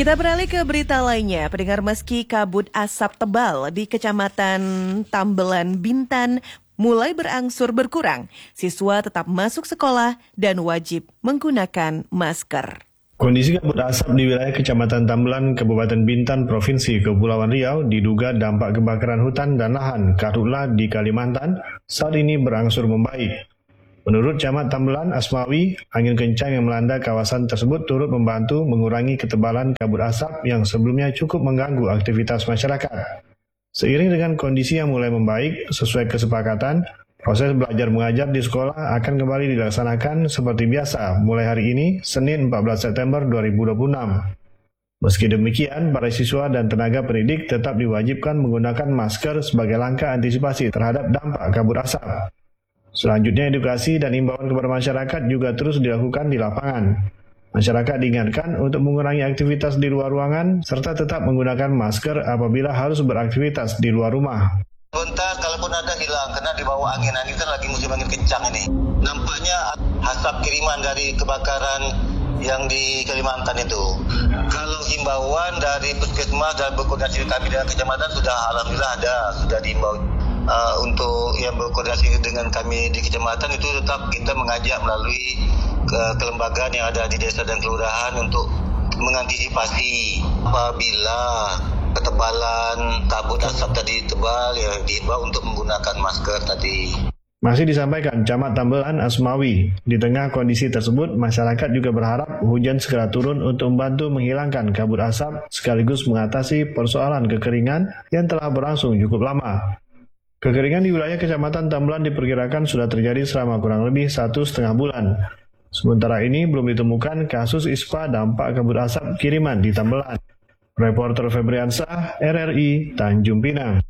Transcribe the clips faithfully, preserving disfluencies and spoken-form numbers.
Kita beralih ke berita lainnya. Pendengar, meski kabut asap tebal di Kecamatan Tambelan, Bintan mulai berangsur berkurang, siswa tetap masuk sekolah dan wajib menggunakan masker. Kondisi kabut asap di wilayah Kecamatan Tambelan, Kabupaten Bintan, Provinsi Kepulauan Riau diduga dampak kebakaran hutan dan lahan karhutla di Kalimantan saat ini berangsur membaik. Menurut Camat Tambelan Asmawi, angin kencang yang melanda kawasan tersebut turut membantu mengurangi ketebalan kabut asap yang sebelumnya cukup mengganggu aktivitas masyarakat. Seiring dengan kondisi yang mulai membaik, sesuai kesepakatan, proses belajar mengajar di sekolah akan kembali dilaksanakan seperti biasa mulai hari ini, Senin empat belas September dua ribu dua puluh enam. Meski demikian, para siswa dan tenaga pendidik tetap diwajibkan menggunakan masker sebagai langkah antisipasi terhadap dampak kabut asap. Selanjutnya, edukasi dan imbauan kepada masyarakat juga terus dilakukan di lapangan. Masyarakat diingatkan untuk mengurangi aktivitas di luar ruangan serta tetap menggunakan masker apabila harus beraktivitas di luar rumah. Sebentar, kalaupun ada hilang, karena di bawah angin, angin kan lagi musim angin kencang ini. Nampaknya asap kiriman dari kebakaran yang di Kalimantan itu. Kalau himbauan dari puskesmas dan berkoordinasi kami dengan kecamatan sudah alhamdulillah ada, sudah diimbau. Uh, untuk yang berkoordinasi dengan kami di kecamatan itu tetap kita mengajak melalui ke kelembagaan yang ada di desa dan kelurahan untuk mengantisipasi apabila ketebalan kabut asap tadi tebal, ya diimbau untuk menggunakan masker tadi. Masih disampaikan Camat Tambelan Asmawi, di tengah kondisi tersebut masyarakat juga berharap hujan segera turun untuk membantu menghilangkan kabut asap sekaligus mengatasi persoalan kekeringan yang telah berlangsung cukup lama. Kekeringan di wilayah Kecamatan Tambelan diperkirakan sudah terjadi selama kurang lebih satu setengah bulan. Sementara ini belum ditemukan kasus ispa dampak kabut asap kiriman di Tambelan. Reporter Febriansah, R R I, Tanjung Pinang.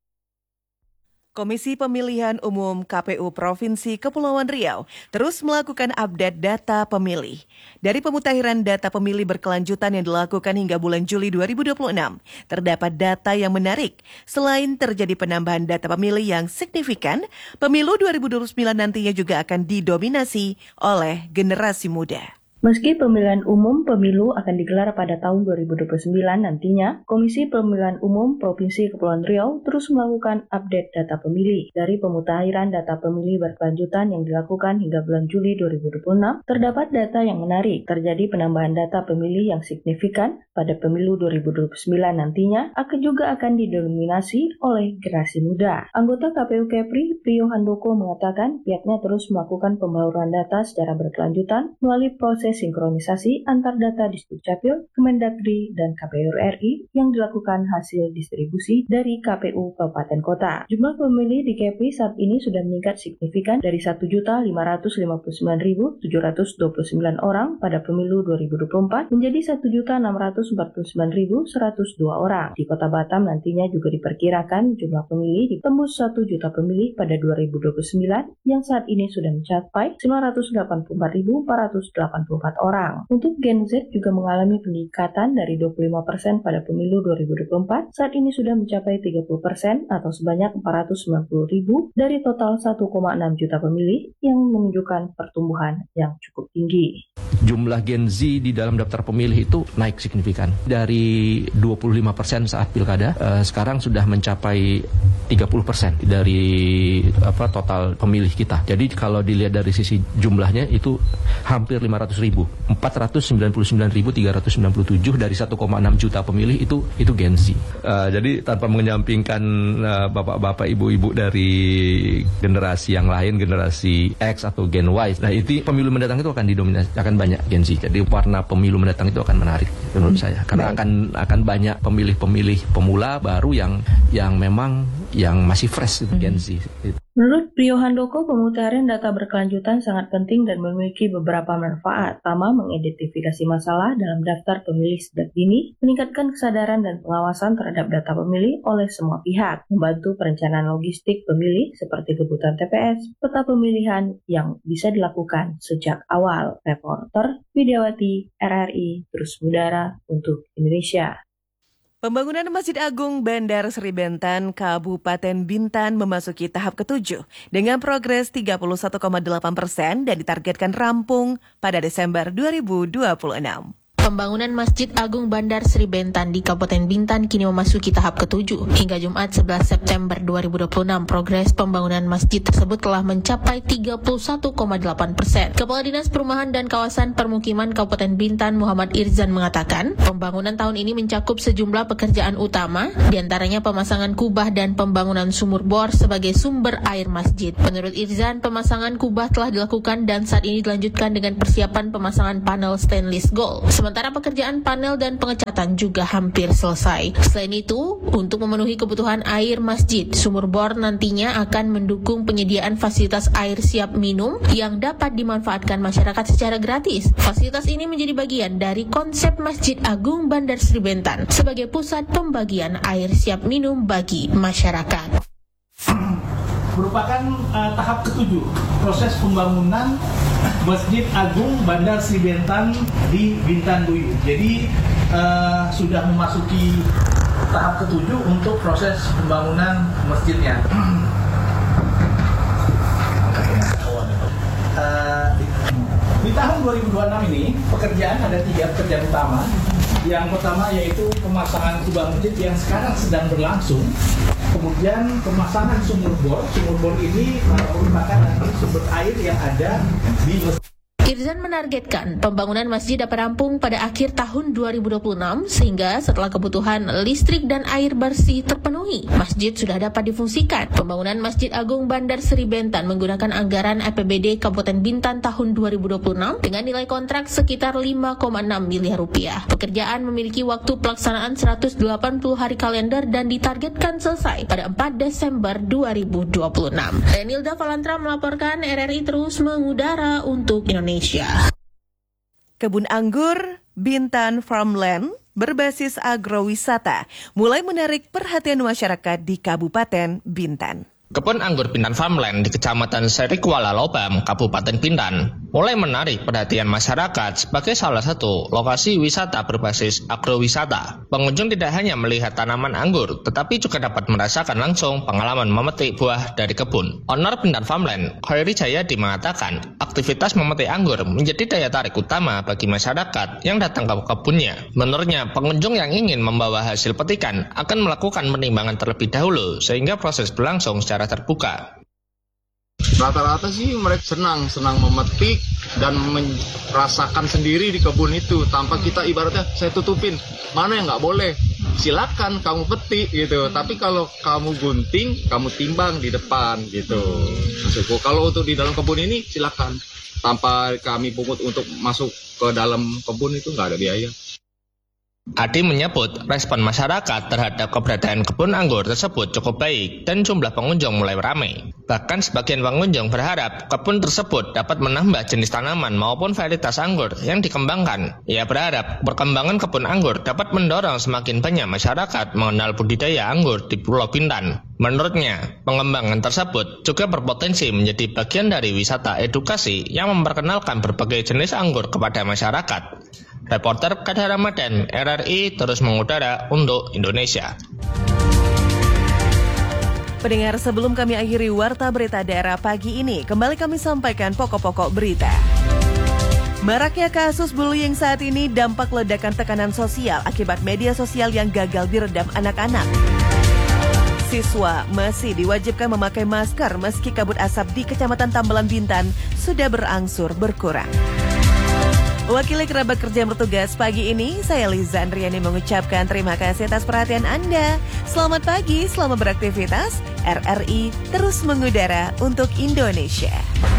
Komisi Pemilihan Umum K P U Provinsi Kepulauan Riau terus melakukan update data pemilih. Dari pemutahiran data pemilih berkelanjutan yang dilakukan hingga bulan Juli dua ribu dua puluh enam, terdapat data yang menarik. Selain terjadi penambahan data pemilih yang signifikan, pemilu dua ribu dua puluh sembilan nantinya juga akan didominasi oleh generasi muda. Meski pemilihan umum pemilu akan digelar pada tahun dua ribu dua puluh sembilan nantinya, Komisi Pemilihan Umum Provinsi Kepulauan Riau terus melakukan update data pemilih. Dari pemutahiran data pemilih berkelanjutan yang dilakukan hingga bulan Juli dua ribu dua puluh enam, terdapat data yang menarik. Terjadi penambahan data pemilih yang signifikan pada pemilu dua ribu dua puluh sembilan nantinya akan juga akan didominasi oleh generasi muda. Anggota K P U Kepri, Rio Handoko, mengatakan pihaknya terus melakukan pembauran data secara berkelanjutan melalui proses sinkronisasi antar data Disdukcapil, Kemendagri, dan K P U R I yang dilakukan hasil distribusi dari K P U Kabupaten Kota. Jumlah pemilih di Kepri saat ini sudah meningkat signifikan dari satu juta lima ratus lima puluh sembilan ribu tujuh ratus dua puluh sembilan orang pada pemilu dua ribu dua puluh empat menjadi satu juta enam ratus empat puluh sembilan ribu seratus dua orang. Di Kota Batam nantinya juga diperkirakan jumlah pemilih ditembus satu juta pemilih pada dua ribu dua puluh sembilan yang saat ini sudah mencapai sembilan ratus delapan puluh empat ribu empat ratus delapan puluh empat orang. Untuk Gen Z juga mengalami peningkatan dari dua puluh lima persen pada pemilu dua ribu dua puluh empat, saat ini sudah mencapai tiga puluh persen atau sebanyak empat ratus sembilan puluh ribu dari total satu koma enam juta pemilih yang menunjukkan pertumbuhan yang cukup tinggi. Jumlah Gen Z di dalam daftar pemilih itu naik signifikan. Dari dua puluh lima persen saat pilkada, eh, sekarang sudah mencapai tiga puluh persen dari apa total pemilih kita. Jadi kalau dilihat dari sisi jumlahnya itu hampir lima ratus ribu. empat ratus sembilan puluh sembilan ribu tiga ratus sembilan puluh tujuh dari satu koma enam juta pemilih itu itu Gen Z. Uh, jadi tanpa menyampingkan uh, bapak-bapak, ibu-ibu dari generasi yang lain, generasi X atau Gen Y. Nah, itu pemilu mendatang itu akan didominasi, akan banyak Gen Z. Jadi warna pemilu mendatang itu akan menarik menurut saya. Karena akan akan banyak pemilih-pemilih pemula baru yang yang memang yang masih fresh itu Gen Z. Menurut Rio Handoko, pemutahiran data berkelanjutan sangat penting dan memiliki beberapa manfaat. Pertama, mengidentifikasi masalah dalam daftar pemilih sejak dini, meningkatkan kesadaran dan pengawasan terhadap data pemilih oleh semua pihak, membantu perencanaan logistik pemilih seperti kebutuhan T P S, peta pemilihan yang bisa dilakukan sejak awal. Reporter Widiawati, R R I, terus mengudara untuk Indonesia. Pembangunan Masjid Agung Bandar Seri Bentan, Kabupaten Bintan memasuki tahap ketujuh dengan progres tiga puluh satu koma delapan persen dan ditargetkan rampung pada Desember dua ribu dua puluh enam. Pembangunan Masjid Agung Bandar Sri Bentan di Kabupaten Bintan kini memasuki tahap ketujuh. Hingga Jumat sebelas September dua ribu dua puluh enam, progres pembangunan masjid tersebut telah mencapai tiga puluh satu koma delapan persen. Kepala Dinas Perumahan dan Kawasan Permukiman Kabupaten Bintan Muhammad Irzan mengatakan, pembangunan tahun ini mencakup sejumlah pekerjaan utama, diantaranya pemasangan kubah dan pembangunan sumur bor sebagai sumber air masjid. Menurut Irzan, pemasangan kubah telah dilakukan dan saat ini dilanjutkan dengan persiapan pemasangan panel stainless gold. Sementara pekerjaan panel dan pengecatan juga hampir selesai. Selain itu, untuk memenuhi kebutuhan air masjid, sumur bor nantinya akan mendukung penyediaan fasilitas air siap minum yang dapat dimanfaatkan masyarakat secara gratis. Fasilitas ini menjadi bagian dari konsep Masjid Agung Bandar Sri Bentan sebagai pusat pembagian air siap minum bagi masyarakat. Merupakan uh, tahap ketujuh proses pembangunan Masjid Agung Bandar Sri Bentan di Bintan Duyu. Jadi uh, sudah memasuki tahap ketujuh untuk proses pembangunan masjidnya. uh, di, di tahun dua ribu dua puluh enam ini pekerjaan ada tiga pekerjaan utama. Yang pertama yaitu pemasangan kubah masjid yang sekarang sedang berlangsung. Kemudian pemasangan sumur bor. Sumur bor ini merupakan sumber air yang ada di masjid. Irzan menargetkan pembangunan masjid dapat rampung pada akhir tahun dua ribu dua puluh enam sehingga setelah kebutuhan listrik dan air bersih terpenuhi, masjid sudah dapat difungsikan. Pembangunan Masjid Agung Bandar Sri Bentan menggunakan anggaran A P B D Kabupaten Bintan tahun dua ribu dua puluh enam dengan nilai kontrak sekitar lima koma enam miliar rupiah. Pekerjaan memiliki waktu pelaksanaan seratus delapan puluh hari kalender dan ditargetkan selesai pada empat Desember dua ribu dua puluh enam. Renilda Valantra melaporkan, R R I terus mengudara untuk Indonesia. Kebun anggur Bintan Farmland berbasis agrowisata mulai menarik perhatian masyarakat di Kabupaten Bintan. Kebun anggur Bintan Farmland di Kecamatan Serikuala Lobam, Kabupaten Bintan, mulai menarik perhatian masyarakat sebagai salah satu lokasi wisata berbasis agrowisata. Pengunjung tidak hanya melihat tanaman anggur, tetapi juga dapat merasakan langsung pengalaman memetik buah dari kebun. Owner Bintan Farmland, Khairi Jayadi mengatakan, aktivitas memetik anggur menjadi daya tarik utama bagi masyarakat yang datang ke kebunnya. Menurutnya, pengunjung yang ingin membawa hasil petikan akan melakukan penimbangan terlebih dahulu, sehingga proses berlangsung secara terbuka. Rata-rata sih mereka senang, senang memetik dan merasakan sendiri di kebun itu tanpa kita ibaratnya saya tutupin, mana yang nggak boleh, silakan kamu petik gitu. Tapi kalau kamu gunting, kamu timbang di depan gitu. Maksudku, kalau untuk di dalam kebun ini silakan, tanpa kami pungut untuk masuk ke dalam kebun itu nggak ada biaya. Adi menyebut respon masyarakat terhadap keberadaan kebun anggur tersebut cukup baik dan jumlah pengunjung mulai ramai. Bahkan sebagian pengunjung berharap kebun tersebut dapat menambah jenis tanaman maupun varietas anggur yang dikembangkan. Ia berharap perkembangan kebun anggur dapat mendorong semakin banyak masyarakat mengenal budidaya anggur di Pulau Bintan. Menurutnya, pengembangan tersebut juga berpotensi menjadi bagian dari wisata edukasi yang memperkenalkan berbagai jenis anggur kepada masyarakat. Reporter Kadar Ramadan, R R I terus mengudara untuk Indonesia. Pendengar, sebelum kami akhiri Warta Berita Daerah pagi ini, kembali kami sampaikan pokok-pokok berita. Maraknya kasus bullying saat ini dampak ledakan tekanan sosial akibat media sosial yang gagal diredam anak-anak. Siswa masih diwajibkan memakai masker meski kabut asap di Kecamatan Tambelan Bintan sudah berangsur berkurang. Wakili kerabat kerja yang bertugas pagi ini, saya Liza Andriani mengucapkan terima kasih atas perhatian Anda. Selamat pagi, selamat beraktivitas. R R I terus mengudara untuk Indonesia.